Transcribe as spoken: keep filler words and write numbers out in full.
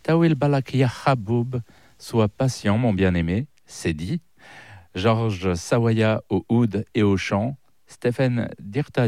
Tawil Balak Ya Haboub, sois patient, mon bien-aimé, c'est dit. Georges Sawaya au oud et au chant. Stephen Dirta